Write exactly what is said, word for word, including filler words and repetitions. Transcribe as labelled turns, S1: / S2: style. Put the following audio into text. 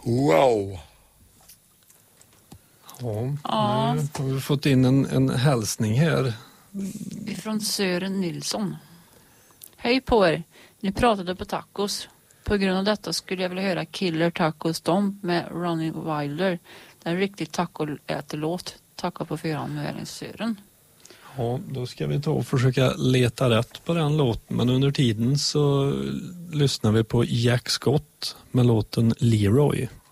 S1: Wow!
S2: Ja,
S3: Ja.
S2: nu har vi fått in en, en hälsning här.
S3: Från Sören Nilsson. Hej på er. Ni pratade på tacos. På grund av detta skulle jag vilja höra Killer Taco Stomp med Ronnie Wilder. Det är en riktig tacoäterlåt. Tacka på förhand med Elin Sören.
S2: Ja, då ska vi ta och försöka leta rätt på den låten. Men under tiden så lyssnar vi på Jack Scott med låten Leroy.